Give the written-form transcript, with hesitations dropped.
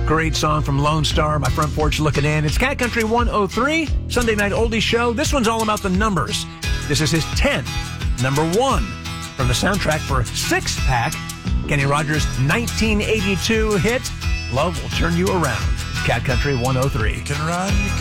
Great song from Lone Star, My Front Porch Looking In. It's Cat Country 103, Sunday Night Oldie Show. This one's all about the numbers. This is his 10th, number 1, from the soundtrack for Six Pack, Kenny Rogers' 1982 hit, Love Will Turn You Around. Cat Country 103. You can run,